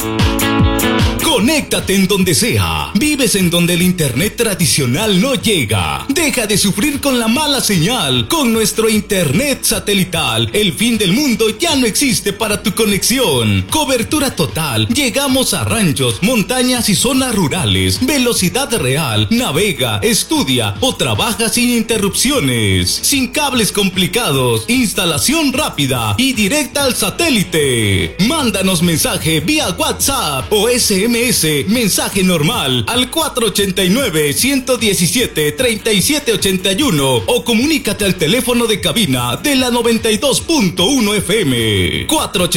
Conéctate en donde sea. Vives en donde el internet tradicional no llega. Deja de sufrir con la mala señal. Con nuestro internet satelital, el fin del mundo ya no existe para tu conexión. Cobertura total. Llegamos a ranchos, montañas y zonas rurales. Velocidad real. Navega, estudia o trabaja sin interrupciones. Sin cables complicados. Instalación rápida y directa al satélite. Mándanos mensaje vía WhatsApp o SMS. Mensaje normal al 489-117-3781 o comunícate al teléfono de cabina de la 92.1 FM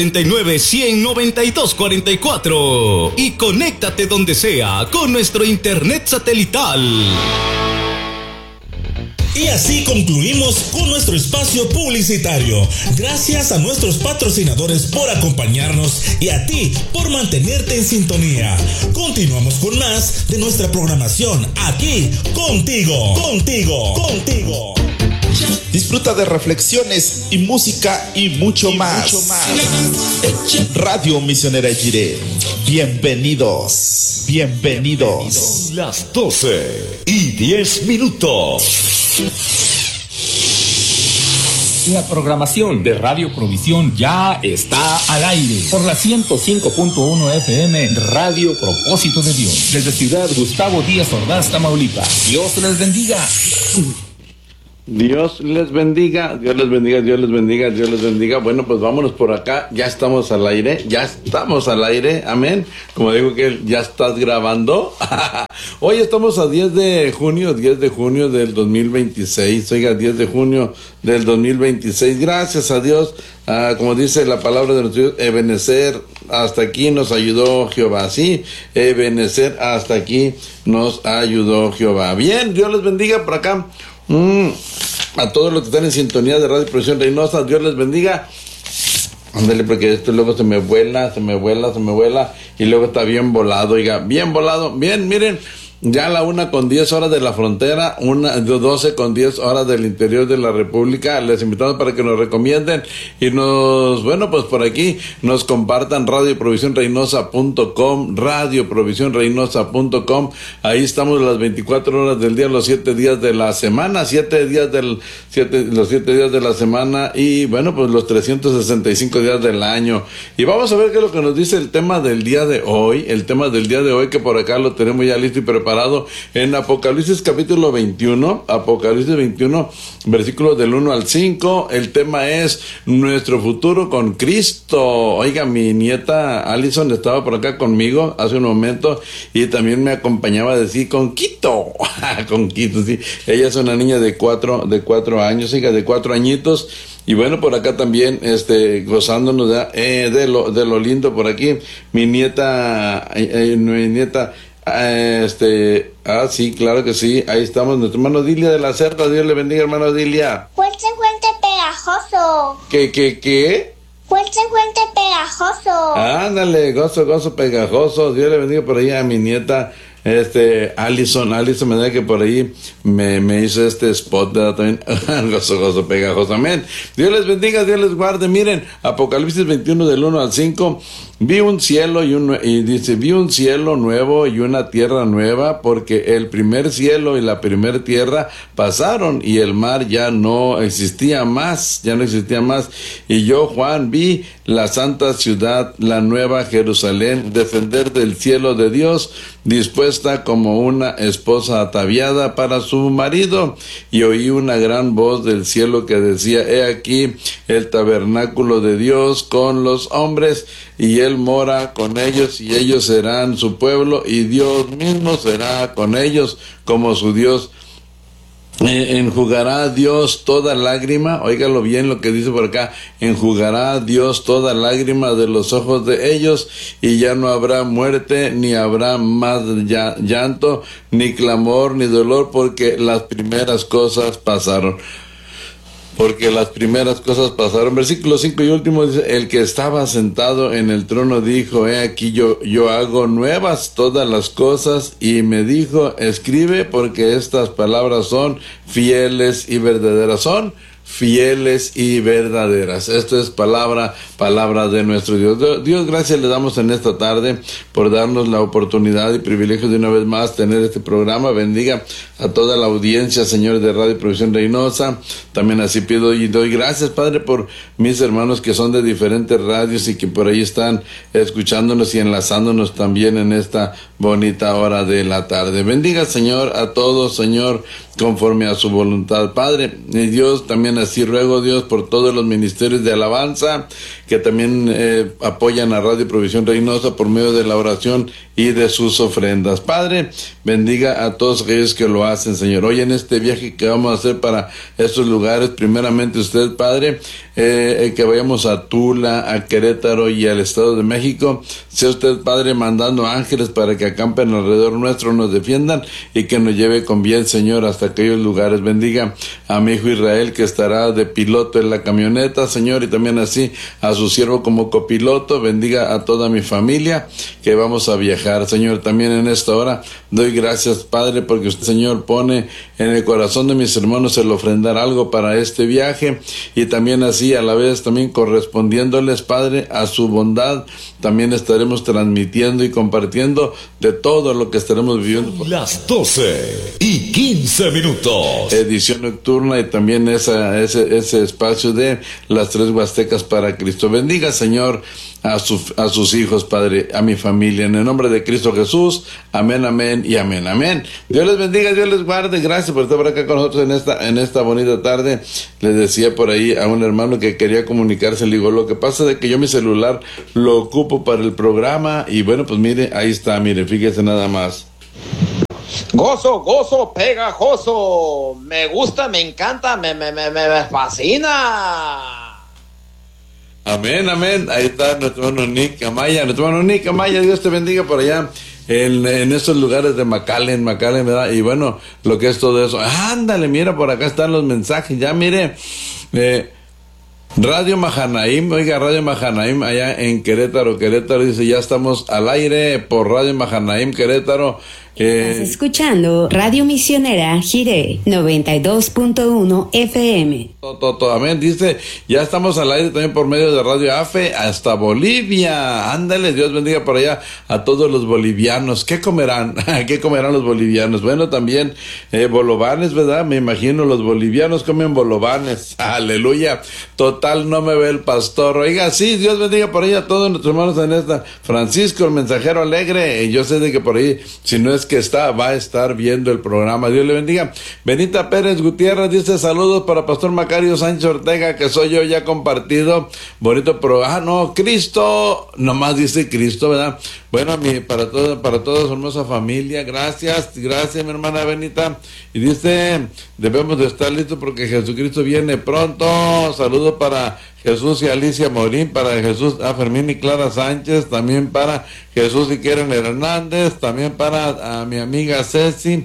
489-100-9244 y conéctate donde sea con nuestro internet satelital. Y así concluimos con nuestro espacio publicitario. Gracias a nuestros patrocinadores por acompañarnos y a ti por mantenerte en sintonía. Continuamos con más de nuestra programación aquí contigo. Disfruta de reflexiones y música y mucho más. Radio Misionera Jiré. Bienvenidos. Las 12:10. La programación de Radio Provisión ya está al aire por la 105.1 FM Radio Propósito de Dios. Desde Ciudad Gustavo Díaz Ordaz, Tamaulipas. Dios les bendiga. Dios les bendiga, Dios les bendiga, Dios les bendiga, Dios les bendiga. Bueno, pues vámonos por acá, ya estamos al aire, amén. Como digo que ya estás grabando. Hoy estamos a 10 de junio del 2026, oiga, 10 de junio del 2026, gracias a Dios, como dice la palabra de nuestro Dios, Ebenezer, hasta aquí nos ayudó Jehová, sí, Ebenezer, hasta aquí nos ayudó Jehová. Bien, Dios les bendiga por acá. A todos los que están en sintonía de Radio Provisión Reynosa, Dios les bendiga. Ándale, porque esto luego se me vuela y luego está bien volado, oiga, bien volado. Bien, miren, ya la 1:10 de la frontera, 12:10 del interior de la República. Les invitamos para que nos recomienden y pues por aquí nos compartan radioprovisionreynosa.com. Ahí estamos las 24 horas del día, los 7 días de la semana, los 7 días de la semana y bueno, pues los 365 días del año. Y vamos a ver qué es lo que nos dice el tema del día de hoy, que por acá lo tenemos ya listo y preparado en Apocalipsis capítulo 21, versículos del 1 al 5. El tema es nuestro futuro con Cristo. Oiga, mi nieta Allison estaba por acá conmigo hace un momento y también me acompañaba a decir con Quito, sí. Ella es una niña de 4 años, oiga, de 4 añitos. Y bueno, por acá también, gozándonos de lo lindo por aquí. Mi nieta, sí, claro que sí, ahí estamos, nuestro hermano Dilia de la Cerda, Dios le bendiga, hermano Dilia. Fuerte pegajoso. ¿Qué? Fuerte pegajoso. Ándale, gozo pegajoso, Dios le bendiga por ahí a mi nieta, Allison me da que por ahí me hizo este spot, ¿verdad? También, gozo pegajoso, amén. Dios les bendiga, Dios les guarde. Miren, Apocalipsis 21 del 1 al 5, vi un cielo vi un cielo nuevo y una tierra nueva, porque el primer cielo y la primera tierra pasaron y el mar ya no existía más. Y yo, Juan, vi la santa ciudad, la nueva Jerusalén, descender del cielo de Dios, dispuesta como una esposa ataviada para su marido. Y oí una gran voz del cielo que decía: he aquí el tabernáculo de Dios con los hombres, y él mora con ellos, y ellos serán su pueblo, y Dios mismo será con ellos como su Dios. Enjugará Dios toda lágrima, óigalo bien lo que dice por acá, enjugará Dios toda lágrima de los ojos de ellos, y ya no habrá muerte, ni habrá más llanto, ni clamor, ni dolor, porque las primeras cosas pasaron. Versículo 5 y último dice: el que estaba sentado en el trono dijo: he aquí yo hago nuevas todas las cosas, y me dijo: escribe, porque estas palabras son fieles y verdaderas. Son fieles y verdaderas. Esto es palabra de nuestro Dios. Dios, gracias le damos en esta tarde por darnos la oportunidad y privilegio de una vez más tener este programa. Bendiga a toda la audiencia, Señor, de Radio Provisión Reynosa. También así pido y doy gracias, Padre, por mis hermanos que son de diferentes radios y que por ahí están escuchándonos y enlazándonos también en esta bonita hora de la tarde. Bendiga, Señor, a todos, Señor, conforme a su voluntad, Padre. Y Dios, también así ruego, Dios, por todos los ministerios de alabanza que también apoyan a Radio Provisión Reynosa por medio de la oración y de sus ofrendas. Padre, bendiga a todos aquellos que lo hacen, Señor. Hoy en este viaje que vamos a hacer para estos lugares, primeramente usted, Padre, que vayamos a Tula, a Querétaro y al Estado de México. Sea usted, Padre, mandando ángeles para que acampen alrededor nuestro, nos defiendan y que nos lleve con bien, Señor, hasta aquellos lugares. Bendiga a mi hijo Israel, que estará de piloto en la camioneta, Señor, y también así a su siervo como copiloto. Bendiga a toda mi familia que vamos a viajar, Señor. También en esta hora doy gracias, Padre, porque usted, Señor, pone en el corazón de mis hermanos el ofrendar algo para este viaje, y también así a la vez también correspondiéndoles, Padre, a su bondad. También estaremos transmitiendo y compartiendo de todo lo que estaremos viviendo. Las 12:15 minutos. Edición nocturna y también ese espacio de las tres Huastecas para Cristo. Bendiga, Señor, a sus hijos, Padre, a mi familia, en el nombre de Cristo Jesús. Amén, amén y amén, amén. Dios les bendiga, Dios les guarde. Gracias por estar por acá con nosotros en esta bonita tarde. Les decía por ahí a un hermano que quería comunicarse, le digo, lo que pasa es que yo mi celular lo ocupo para el programa, y bueno, pues mire, ahí está, mire, fíjese nada más. Gozo pegajoso. Me gusta, me encanta, me fascina. Amén, amén. Ahí está nuestro hermano Nick Amaya. Dios te bendiga por allá en estos lugares de McAllen, ¿verdad? Y bueno, lo que es todo eso. Ándale, mira, por acá están los mensajes. Ya mire, Radio Mahanaim, oiga, Radio Mahanaim allá en Querétaro, dice, ya estamos al aire por Radio Mahanaim, Querétaro. Estás escuchando Radio Misionera Jiré 92.1 FM. Amén, dice, ya estamos al aire también por medio de Radio AFE hasta Bolivia. Ándale, Dios bendiga por allá a todos los bolivianos. ¿Qué comerán? ¿Qué comerán los bolivianos? Bueno, también bolovanes, ¿verdad? Me imagino los bolivianos comen bolovanes. Aleluya. Total, no me ve el pastor. Oiga, sí, Dios bendiga por allá a todos nuestros hermanos en esta. Francisco, el mensajero alegre. Yo sé de que por ahí, si no es que va a estar viendo el programa. Dios le bendiga. Benita Pérez Gutiérrez dice, saludos para Pastor Macario Sánchez Ortega, que soy yo, ya compartido. Bonito programa. No, Cristo, nomás dice Cristo, ¿verdad? Bueno, para toda su hermosa familia, gracias, mi hermana Benita. Y dice, debemos de estar listos porque Jesucristo viene pronto. Saludos para Jesús y Alicia Morín, para Jesús, Fermín y Clara Sánchez, también para Jesús y Keren Hernández, también para mi amiga Ceci,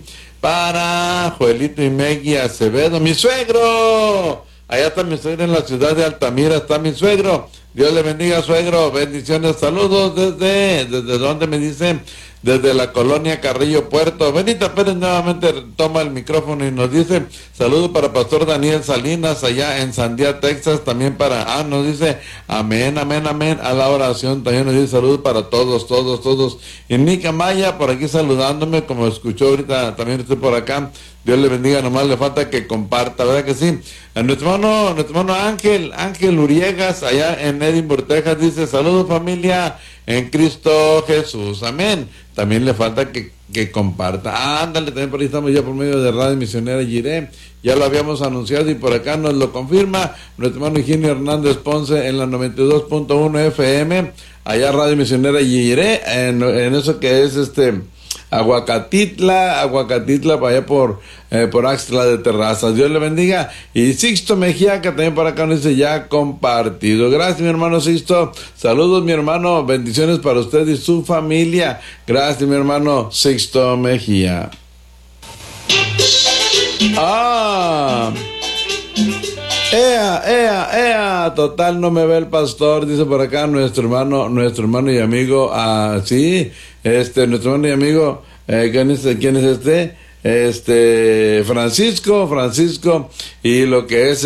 para Joelito y Megui Acevedo, mi suegro. Allá está mi suegro en la ciudad de Altamira, está mi suegro. Dios le bendiga, suegro. Bendiciones, saludos desde donde me dicen, desde la colonia Carrillo Puerto. Benita Pérez nuevamente toma el micrófono y nos dice, saludos para Pastor Daniel Salinas allá en Sandia, Texas, también para, nos dice, amén, a la oración, también nos dice saludos para todos. Y Nica Maya por aquí saludándome, como escuchó ahorita, también estoy por acá. Dios le bendiga, nomás le falta que comparta, ¿verdad que sí? A nuestro hermano Ángel Uriegas, allá en Edinburgh, Texas, dice, saludos familia en Cristo Jesús, amén. También le falta que comparta. Ándale, también por ahí estamos ya por medio de Radio Misionera Jiré, ya lo habíamos anunciado y por acá nos lo confirma nuestro hermano Eugenio Hernández Ponce en la 92.1 FM, allá Radio Misionera Jiré, en eso que es Aguacatitla, para allá por Axtla de Terrazas. Dios le bendiga. Y Sixto Mejía, que también por acá nos dice ya compartido. Gracias, mi hermano Sixto. Saludos, mi hermano. Bendiciones para usted y su familia. Gracias, mi hermano Sixto Mejía. Total, no me ve el pastor, dice por acá nuestro hermano y amigo, nuestro hermano y amigo, ¿quién es este? Francisco, y lo que es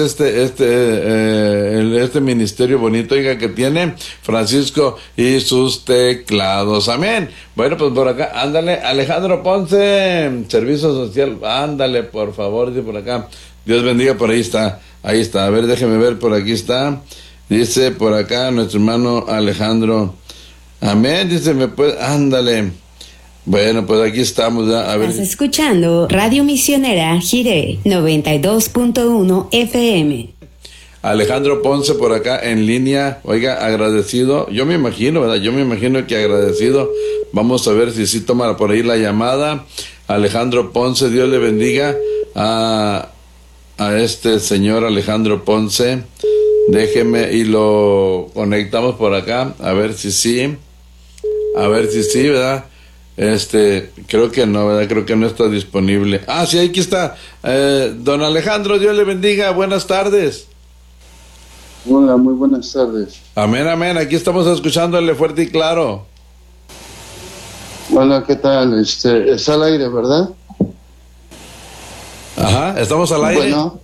este ministerio bonito, oiga, que tiene Francisco y sus teclados. Amén. Bueno, pues por acá, ándale, Alejandro Ponce, Servicio Social, ándale, por favor, dice por acá. Dios bendiga, por ahí está. A ver, déjeme ver, por aquí está. Dice por acá nuestro hermano Alejandro. Amén, dice, ándale. Bueno, pues aquí estamos ya. A ver. Estás escuchando Radio Misionera Jiré 92.1 FM. Alejandro Ponce por acá en línea, oiga, agradecido. Yo me imagino, ¿verdad? Que agradecido. Vamos a ver si sí toma por ahí la llamada. Alejandro Ponce, Dios le bendiga a este señor Alejandro Ponce. Déjeme y lo conectamos por acá, a ver si sí, ¿verdad? Creo que no, ¿verdad? Creo que no está disponible. Sí, aquí está. Don Alejandro, Dios le bendiga, buenas tardes. Hola, muy buenas tardes. Amén, aquí estamos escuchándole fuerte y claro. Hola, ¿qué tal? Está al aire, ¿verdad? Ajá, estamos al aire. Bueno.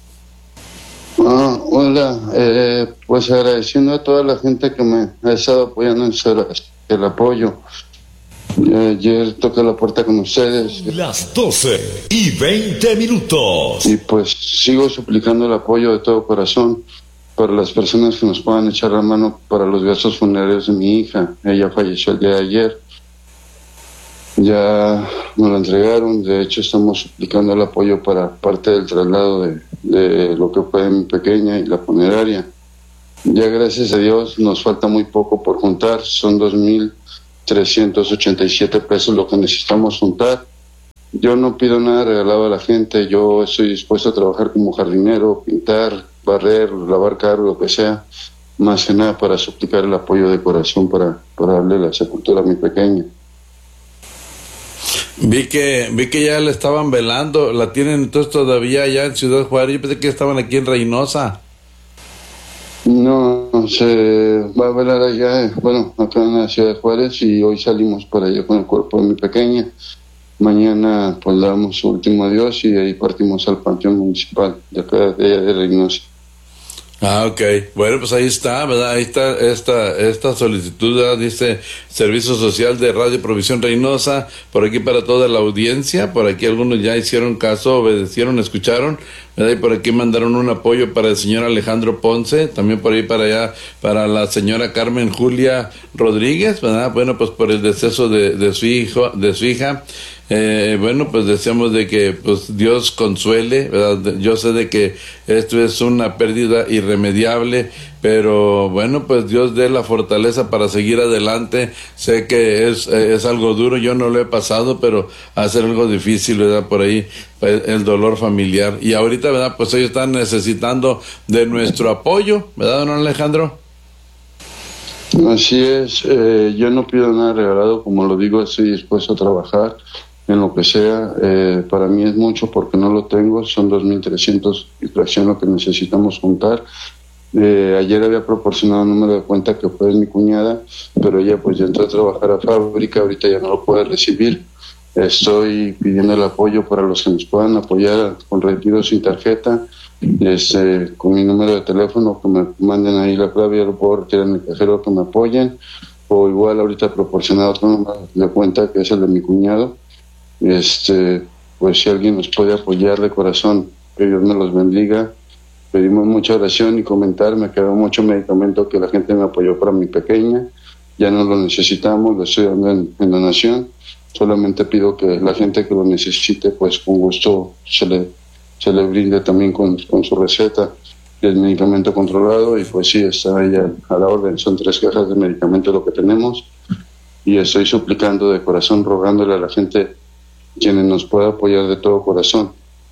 Hola, pues agradeciendo a toda la gente que me ha estado apoyando en el apoyo. Ayer toqué la puerta con ustedes. Las 12:20. Y pues sigo suplicando el apoyo de todo corazón para las personas que nos puedan echar la mano para los gastos funerarios de mi hija. Ella falleció el día de ayer. Ya nos la entregaron. De hecho, estamos suplicando el apoyo para parte del traslado de lo que fue mi pequeña y la funeraria. Ya gracias a Dios nos falta muy poco por juntar. Son 2,387 pesos lo que necesitamos juntar. Yo no pido nada regalado a la gente. Yo estoy dispuesto a trabajar como jardinero, pintar, barrer, lavar carro, lo que sea. Más que nada para suplicar el apoyo de corazón para darle la sepultura a mi pequeña. Vi que ya le estaban velando. ¿La tienen entonces todavía allá en Ciudad Juárez? Yo pensé que estaban aquí en Reynosa. No, se va a velar allá, acá en la Ciudad Juárez, y hoy salimos para allá con el cuerpo de mi pequeña. Mañana pues damos su último adiós y ahí partimos al Panteón Municipal de acá de Reynosa. Ok. Bueno, pues ahí está, ¿verdad? Ahí está esta solicitud, ¿verdad? Dice Servicio Social de Radio Provisión Reynosa, por aquí para toda la audiencia. Por aquí algunos ya hicieron caso, obedecieron, escucharon, ¿verdad? Y por aquí mandaron un apoyo para el señor Alejandro Ponce, también por ahí para allá, para la señora Carmen Julia Rodríguez, ¿verdad? Bueno, pues por el deceso de su hija. Bueno, pues deseamos de que pues Dios consuele, ¿verdad? Yo sé de que esto es una pérdida irremediable, pero bueno, pues Dios dé la fortaleza para seguir adelante. Sé que es algo duro, yo no lo he pasado, pero hacer algo difícil, ¿verdad? Por ahí el dolor familiar. Y ahorita, ¿verdad? Pues ellos están necesitando de nuestro apoyo, ¿verdad, don Alejandro? Así es, yo no pido nada regalado, como lo digo, estoy dispuesto a trabajar en lo que sea. Para mí es mucho porque no lo tengo, son 2,300 y fracción lo que necesitamos juntar. Ayer había proporcionado un número de cuenta que fue de mi cuñada, pero ella pues ya entró a trabajar a fábrica, ahorita ya no lo puede recibir. Estoy pidiendo el apoyo para los que nos puedan apoyar con retiro sin tarjeta, con mi número de teléfono, que me manden ahí la clave, yo lo puedo retirar en el cajero, que me apoyen, o igual ahorita proporcionado otro número de cuenta que es el de mi cuñado. Pues si alguien nos puede apoyar de corazón, que Dios me los bendiga. Pedimos mucha oración y comentar. Me quedó mucho medicamento que la gente me apoyó para mi pequeña, ya no lo necesitamos, lo estoy dando en donación. Solamente pido que la gente que lo necesite, pues con gusto se le brinde también con su receta del medicamento controlado. Y pues sí, está ahí a la orden. Son 3 cajas de medicamento lo que tenemos, y estoy suplicando de corazón, rogándole a la gente quienes nos pueda apoyar de todo corazón.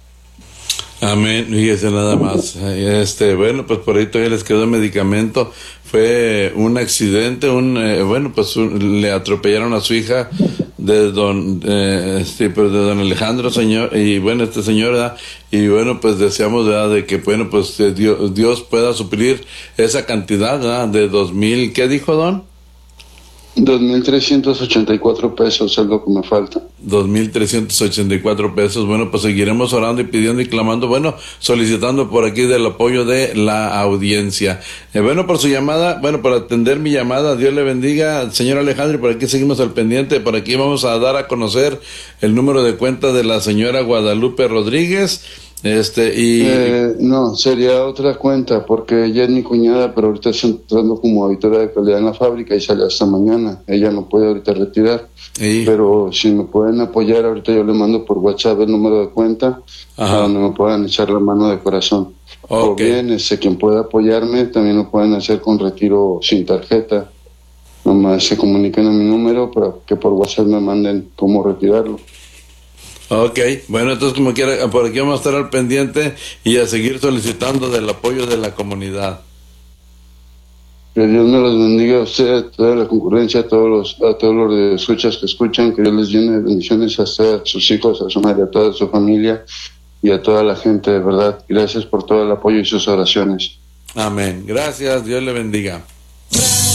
Amén, fíjese nada más. Bueno, pues por ahí todavía les quedó el medicamento. Fue un accidente, le atropellaron a su hija de don Alejandro, señor, y bueno, señor, ¿verdad? Y bueno, pues deseamos, ¿verdad?, de que bueno, pues Dios pueda suplir esa cantidad, ¿verdad?, de 2,000, ¿qué dijo don? 2,384 pesos es lo que me falta. 2,384 pesos. Bueno, pues seguiremos orando y pidiendo y clamando, bueno, solicitando por aquí del apoyo de la audiencia. Bueno, por su llamada, bueno, por atender mi llamada, Dios le bendiga, señor Alejandro, y por aquí seguimos al pendiente. Por aquí vamos a dar a conocer el número de cuenta de la señora Guadalupe Rodríguez. No, sería otra cuenta, porque ella es mi cuñada, pero ahorita está entrando como auditora de calidad en la fábrica y sale hasta mañana. Ella no puede ahorita retirar, pero si me pueden apoyar, ahorita yo le mando por WhatsApp el número de cuenta, a donde me puedan echar la mano de corazón. O bien, quien pueda apoyarme, también lo pueden hacer con retiro sin tarjeta. Nomás se comuniquen a mi número para que por WhatsApp me manden cómo retirarlo. Ok, bueno, entonces como quiera, por aquí vamos a estar al pendiente y a seguir solicitando del apoyo de la comunidad. Que Dios me los bendiga a usted, a toda la concurrencia, a todos los escuchas que escuchan, que Dios les llene de bendiciones a usted, a sus hijos, a su madre, a toda su familia y a toda la gente, de verdad. Gracias por todo el apoyo y sus oraciones. Amén. Gracias, Dios le bendiga.